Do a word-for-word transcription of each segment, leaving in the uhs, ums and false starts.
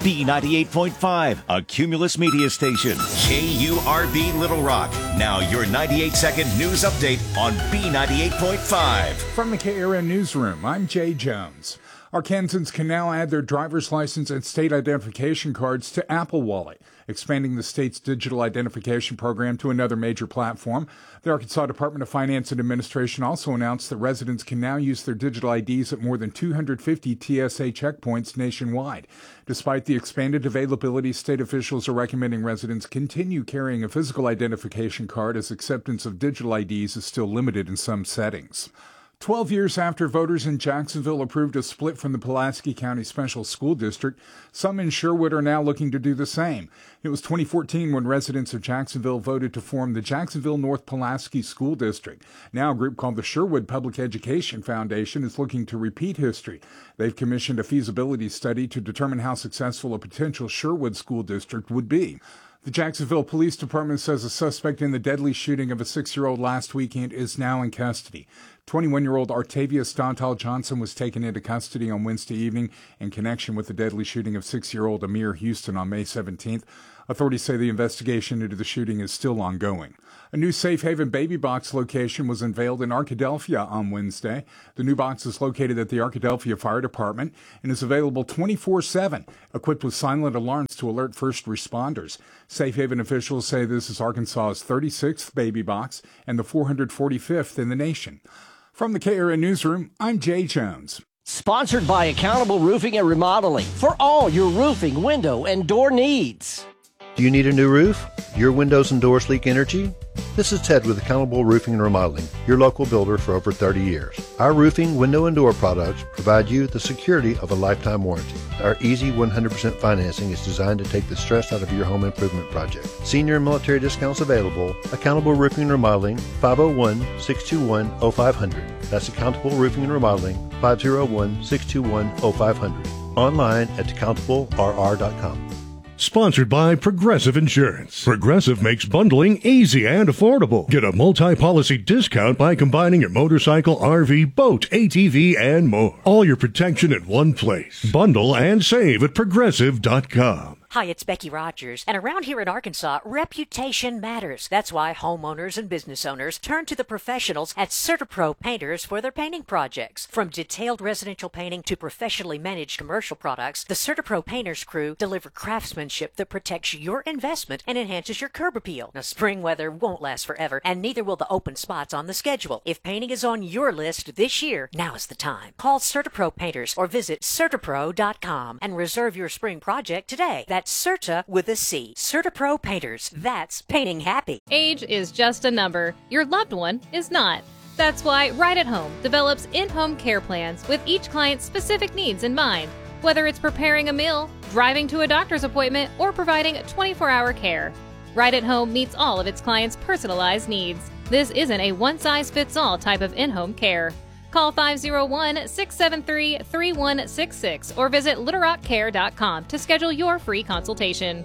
B ninety-eight point five, a Cumulus media station. K U R B Little Rock. Now your ninety-eight second news update on B ninety-eight point five. From the K R N Newsroom, I'm Jay Jones. Arkansans can now add their driver's license and state identification cards to Apple Wallet, expanding the state's digital identification program to another major platform. The Arkansas Department of Finance and Administration also announced that residents can now use their digital I Ds at more than two hundred fifty T S A checkpoints nationwide. Despite the expanded availability, state officials are recommending residents continue carrying a physical identification card as acceptance of digital I Ds is still limited in some settings. Twelve years after voters in Jacksonville approved a split from the Pulaski County Special School District, some in Sherwood are now looking to do the same. It was twenty fourteen when residents of Jacksonville voted to form the Jacksonville North Pulaski School District. Now a group called the Sherwood Public Education Foundation is looking to repeat history. They've commissioned a feasibility study to determine how successful a potential Sherwood school district would be. The Jacksonville Police Department says a suspect in the deadly shooting of a six-year-old last weekend is now in custody. twenty-one-year-old Artavius Dontal Johnson was taken into custody on Wednesday evening in connection with the deadly shooting of six-year-old Amir Houston on May seventeenth. Authorities say the investigation into the shooting is still ongoing. A new Safe Haven Baby Box location was unveiled in Arkadelphia on Wednesday. The new box is located at the Arkadelphia Fire Department and is available twenty-four seven, equipped with silent alarms to alert first responders. Safe Haven officials say this is Arkansas's thirty-sixth baby box and the four hundred forty-fifth in the nation. From the K R N Newsroom, I'm Jay Jones. Sponsored by Accountable Roofing and Remodeling for all your roofing, window, and door needs. Do you need a new roof? Your windows and doors leak energy? This is Ted with Accountable Roofing and Remodeling, your local builder for over thirty years. Our roofing, window, and door products provide you the security of a lifetime warranty. Our easy one hundred percent financing is designed to take the stress out of your home improvement project. Senior and military discounts available. Accountable Roofing and Remodeling, five oh one, six two one, oh five hundred. That's Accountable Roofing and Remodeling, five oh one, six two one, oh five hundred. Online at accountable r r dot com. Sponsored by Progressive Insurance. Progressive makes bundling easy and affordable. Get a multi-policy discount by combining your motorcycle, R V, boat, A T V, and more. All your protection in one place. Bundle and save at progressive dot com. Hi, it's Becky Rogers, and around here in Arkansas, reputation matters. That's why homeowners and business owners turn to the professionals at CertaPro Painters for their painting projects. From detailed residential painting to professionally managed commercial products, the CertaPro Painters crew deliver craftsmanship that protects your investment and enhances your curb appeal. Now, spring weather won't last forever, and neither will the open spots on the schedule. If painting is on your list this year, now is the time. Call CertaPro Painters or visit CertaPro dot com and reserve your spring project today. That's Certa with a C. CertaPro Painters. That's painting happy. Age is just a number. Your loved one is not. That's why Right at Home develops in-home care plans with each client's specific needs in mind. Whether it's preparing a meal, driving to a doctor's appointment, or providing twenty-four hour care, Right at Home meets all of its clients' personalized needs. This isn't a one-size-fits-all type of in-home care. Call five oh one, six seven three, three one six six or visit little rock care dot com to schedule your free consultation.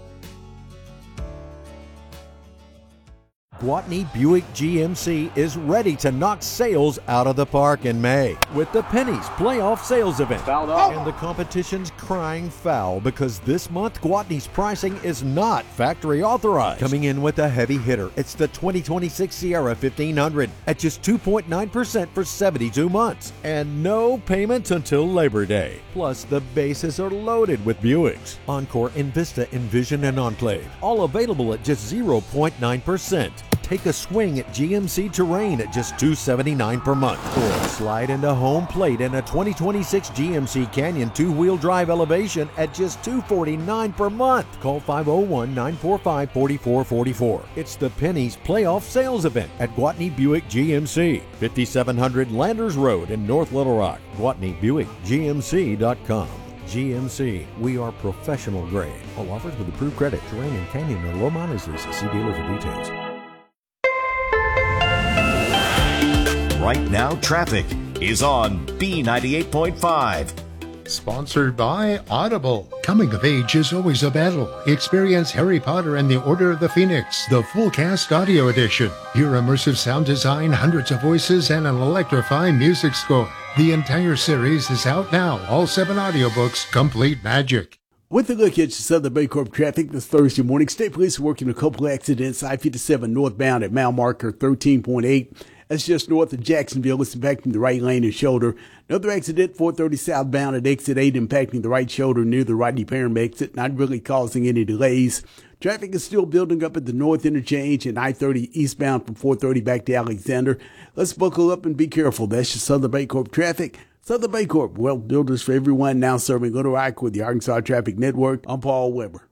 Gwatney Buick G M C is ready to knock sales out of the park in May with the Pennies Playoff Sales Event. And the competition's crying foul because this month Gwatney's pricing is not factory authorized. Coming in with a heavy hitter, it's the twenty twenty-six Sierra fifteen hundred at just two point nine percent for seventy-two months and no payments until Labor Day. Plus, the bases are loaded with Buicks. Encore, Envista, Envision, and Enclave, all available at just zero point nine percent. Take a swing at G M C Terrain at just two hundred seventy-nine dollars per month. Or slide into home plate in a twenty twenty-six G M C Canyon two-wheel drive elevation at just two hundred forty-nine dollars per month. Call five oh one, nine four five, four four four four. It's the Pennies Playoff Sales Event at Gwatney Buick G M C, fifty-seven hundred Landers Road in North Little Rock. Gwatney Buick G M C dot com. G M C, we are professional grade. All offers with approved credit. Terrain and Canyon are low mileage leases. See dealer for details. Right now, traffic is on B ninety-eight point five. Sponsored by Audible. Coming of age is always a battle. Experience Harry Potter and the Order of the Phoenix, the full cast audio edition. Hear immersive sound design, hundreds of voices, and an electrifying music score. The entire series is out now. All seven audiobooks, complete magic. With a look at your Southern Bancorp traffic this Thursday morning, State Police are working a couple of accidents. I fifty-seven northbound at mile marker thirteen point eight. That's just north of Jacksonville. It's impacting the right lane and shoulder. Another accident, four thirty southbound at exit eight, impacting the right shoulder near the Rodney Parham exit, not really causing any delays. Traffic is still building up at the north interchange and I thirty eastbound from four thirty back to Alexander. Let's buckle up and be careful. That's your Southern Bancorp traffic. Southern Bancorp, well, builders for everyone, now serving Little Rock with the Arkansas Traffic Network. I'm Paul Weber.